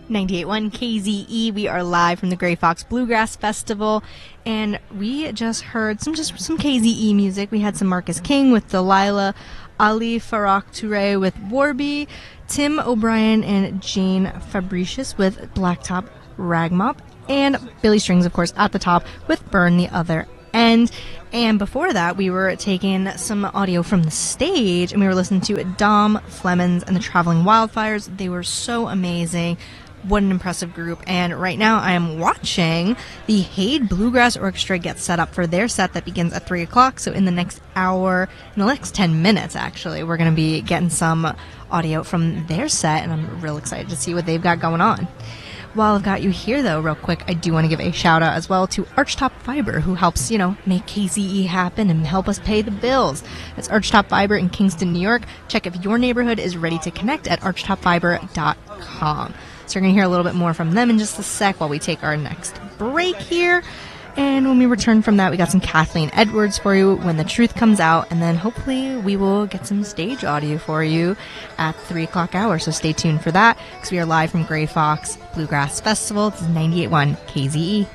98.1 KZE. We are live from the Grey Fox Bluegrass Festival, and we just heard some KZE music. We had some Marcus King with Delilah, Ali Farrokh Touré with Warby, Tim O'Brien and Jane Fabricius with Blacktop Ragmop, and Billy Strings, of course, at the top with Burn the Other End. And before that, we were taking some audio from the stage, and we were listening to Dom Flemons and the Traveling Wildfires. They were so amazing. What an impressive group. And right now I am watching the Hade Bluegrass Orchestra get set up for their set that begins at 3 o'clock. So in the next hour, in the next 10 minutes actually, we're going to be getting some audio from their set, and I'm real excited to see what they've got going on. While I've got you here, though, real quick, I do want to give a shout-out as well to Archtop Fiber, who helps, make KZE happen and help us pay the bills. That's Archtop Fiber in Kingston, New York. Check if your neighborhood is ready to connect at archtopfiber.com. So we're going to hear a little bit more from them in just a sec while we take our next break here. And when we return from that, we got some Kathleen Edwards for you, When the Truth Comes Out, and then hopefully we will get some stage audio for you at 3 o'clock hour. So stay tuned for that, because we are live from Grey Fox Bluegrass Festival. This is 98.1 KZE.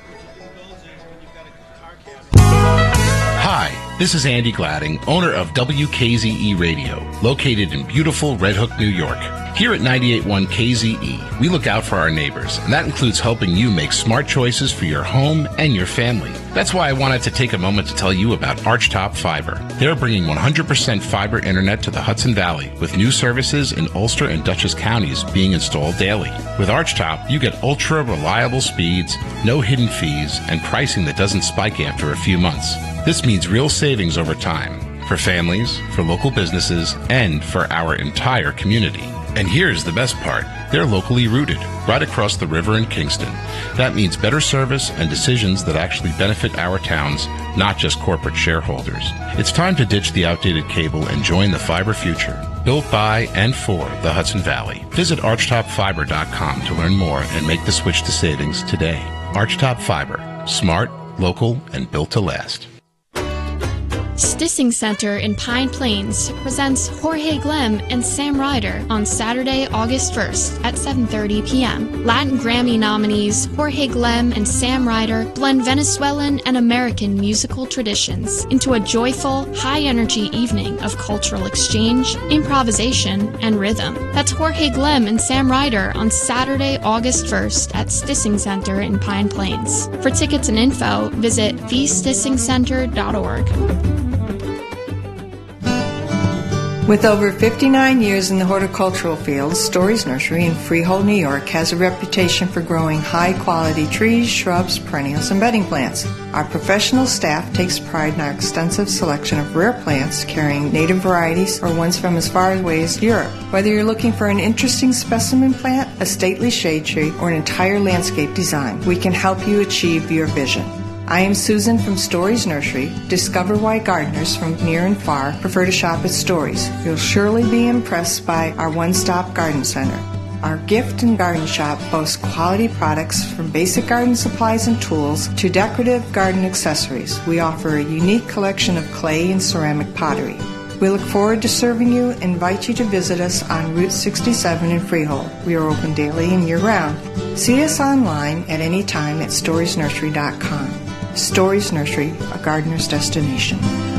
Hi, this is Andy Gladding, owner of WKZE Radio, located in beautiful Red Hook, New York. Here at 98.1 KZE, we look out for our neighbors, and that includes helping you make smart choices for your home and your family. That's why I wanted to take a moment to tell you about Archtop Fiber. They're bringing 100% fiber internet to the Hudson Valley, with new services in Ulster and Dutchess counties being installed daily. With Archtop, you get ultra-reliable speeds, no hidden fees, and pricing that doesn't spike after a few months. This means real savings over time, for families, for local businesses, and for our entire community. And here's the best part. They're locally rooted, right across the river in Kingston. That means better service and decisions that actually benefit our towns, not just corporate shareholders. It's time to ditch the outdated cable and join the fiber future. Built by and for the Hudson Valley. Visit archtopfiber.com to learn more and make the switch to savings today. Archtop Fiber. Smart, local, and built to last. Stissing Center in Pine Plains presents Jorge Glem and Sam Ryder on Saturday, August 1st at 7:30 p.m. Latin Grammy nominees Jorge Glem and Sam Ryder blend Venezuelan and American musical traditions into a joyful, high-energy evening of cultural exchange, improvisation, and rhythm. That's Jorge Glem and Sam Ryder on Saturday, August 1st at Stissing Center in Pine Plains. For tickets and info, visit thestissingcenter.org. With over 59 years in the horticultural field, Stories Nursery in Freehold, New York has a reputation for growing high-quality trees, shrubs, perennials, and bedding plants. Our professional staff takes pride in our extensive selection of rare plants carrying native varieties or ones from as far away as Europe. Whether you're looking for an interesting specimen plant, a stately shade tree, or an entire landscape design, we can help you achieve your vision. I am Susan from Stories Nursery. Discover why gardeners from near and far prefer to shop at Stories. You'll surely be impressed by our one-stop garden center. Our gift and garden shop boasts quality products from basic garden supplies and tools to decorative garden accessories. We offer a unique collection of clay and ceramic pottery. We look forward to serving you and invite you to visit us on Route 67 in Freehold. We are open daily and year-round. See us online at any time at storiesnursery.com. Stories Nursery, a gardener's destination.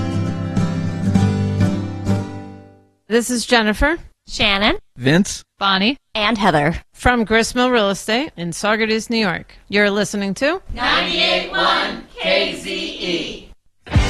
This is Jennifer, Shannon, Vince, Bonnie, and Heather from Gristmill Real Estate in Saugerties, New York. You're listening to 98.1